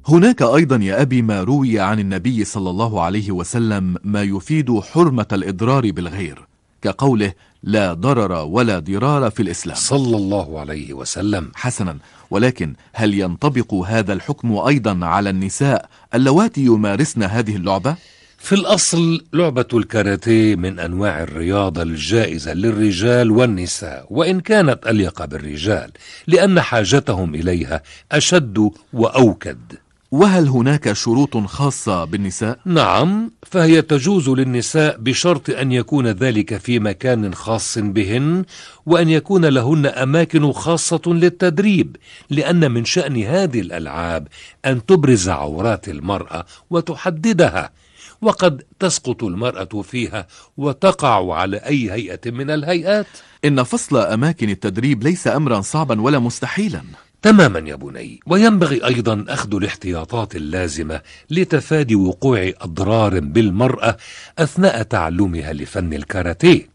هناك أيضا يا أبي ما روي عن النبي صلى الله عليه وسلم ما يفيد حرمة الإضرار بالغير، كقوله لا ضرر ولا ضرار في الإسلام صلى الله عليه وسلم. حسنا، ولكن هل ينطبق هذا الحكم أيضا على النساء اللواتي يمارسن هذه اللعبة؟ في الأصل لعبة الكاراتيه من أنواع الرياضة الجائزة للرجال والنساء، وإن كانت أليق بالرجال لأن حاجتهم إليها أشد وأوكد. وهل هناك شروط خاصة بالنساء؟ نعم، فهي تجوز للنساء بشرط أن يكون ذلك في مكان خاص بهن، وأن يكون لهن أماكن خاصة للتدريب، لأن من شأن هذه الألعاب أن تبرز عورات المرأة وتحددها، وقد تسقط المرأة فيها وتقع على أي هيئة من الهيئات. إن فصل أماكن التدريب ليس أمرا صعبا ولا مستحيلا. تماما يا بني، وينبغي أيضا أخذ الاحتياطات اللازمة لتفادي وقوع أضرار بالمرأة أثناء تعلمها لفن الكاراتيه.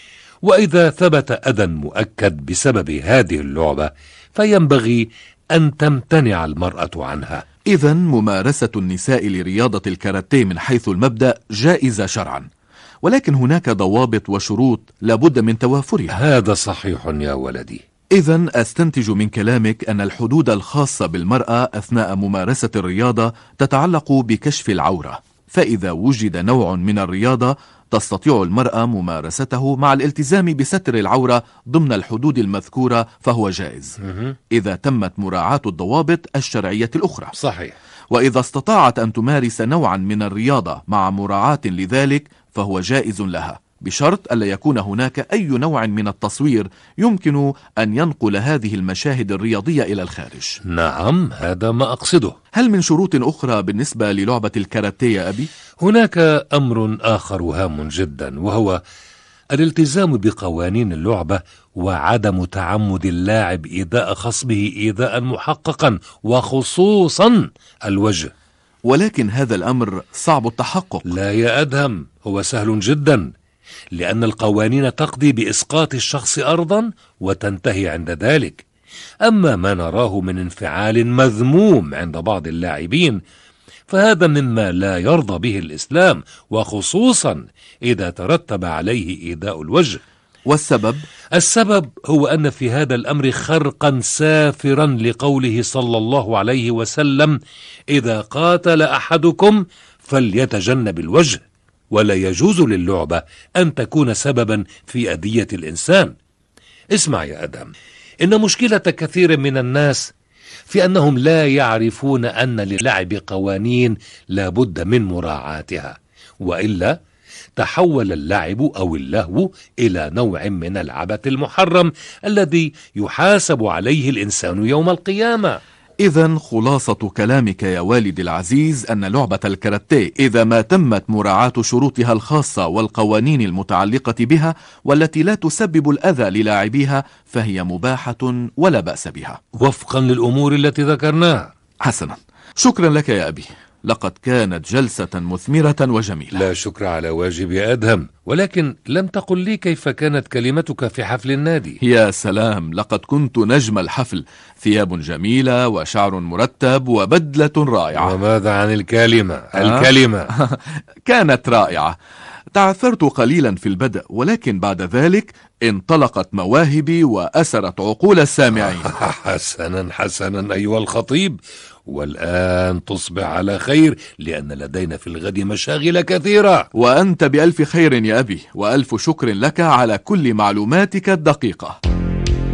وإذا ثبت أذى مؤكد بسبب هذه اللعبة فينبغي أن تمتنع المرأة عنها. إذن ممارسة النساء لرياضة الكاراتيه من حيث المبدأ جائزة شرعا، ولكن هناك ضوابط وشروط لابد من توافرها. هذا صحيح يا ولدي. إذن أستنتج من كلامك أن الحدود الخاصة بالمرأة أثناء ممارسة الرياضة تتعلق بكشف العورة، فإذا وجد نوع من الرياضة تستطيع المرأة ممارسته مع الالتزام بستر العورة ضمن الحدود المذكورة فهو جائز، إذا تمت مراعاة الضوابط الشرعية الأخرى. صحيح. وإذا استطاعت أن تمارس نوعا من الرياضة مع مراعاة لذلك فهو جائز لها، بشرط ألا يكون هناك أي نوع من التصوير يمكن أن ينقل هذه المشاهد الرياضية إلى الخارج. نعم، هذا ما أقصده. هل من شروط أخرى بالنسبة للعبة الكاراتيه يا أبي؟ هناك أمر آخر هام جدا، وهو الالتزام بقوانين اللعبة وعدم تعمد اللاعب إيذاء خصمه إيذاء محققا، وخصوصا الوجه. ولكن هذا الأمر صعب التحقق. لا يا أدهم، هو سهل جدا، لأن القوانين تقضي بإسقاط الشخص أرضا وتنتهي عند ذلك. أما ما نراه من انفعال مذموم عند بعض اللاعبين فهذا مما لا يرضى به الإسلام، وخصوصا إذا ترتب عليه إيذاء الوجه. والسبب؟ السبب هو أن في هذا الأمر خرقا سافرا لقوله صلى الله عليه وسلم إذا قاتل أحدكم فليتجنب الوجه، ولا يجوز للعبة أن تكون سببا في أذية الإنسان. اسمع يا أدم، إن مشكلة كثير من الناس في أنهم لا يعرفون أن للعب قوانين لا بد من مراعاتها، وإلا تحول اللعب أو اللهو إلى نوع من العبث المحرم الذي يحاسب عليه الإنسان يوم القيامة. إذن خلاصة كلامك يا والدي العزيز أن لعبة الكاراتيه إذا ما تمت مراعاة شروطها الخاصة والقوانين المتعلقة بها والتي لا تسبب الأذى للاعبيها فهي مباحة ولا بأس بها وفقا للأمور التي ذكرناها. حسنا، شكرا لك يا أبي، لقد كانت جلسة مثمرة وجميلة. لا شكر على واجب يا أدهم، ولكن لم تقل لي كيف كانت كلمتك في حفل النادي. يا سلام، لقد كنت نجم الحفل، ثياب جميلة وشعر مرتب وبدلة رائعة. وماذا عن الكلمة؟ الكلمة كانت رائعة. تعثرت قليلا في البدء، ولكن بعد ذلك انطلقت مواهبي وأسرت عقول السامعين. حسنا حسنا أيها الخطيب، والآن تصبح على خير لأن لدينا في الغد مشاغل كثيرة. وأنت بألف خير يا أبي، وألف شكر لك على كل معلوماتك الدقيقة.